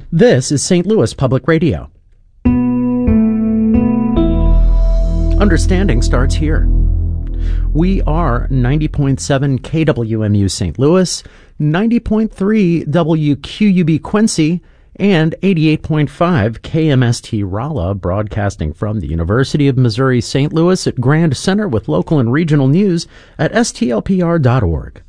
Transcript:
This is St. Louis Public Radio. Understanding starts here. We are 90.7 KWMU St. Louis, 90.3 WQUB Quincy, and 88.5 KMST Rolla, broadcasting from the University of Missouri St. Louis at Grand Center with local and regional news at stlpr.org.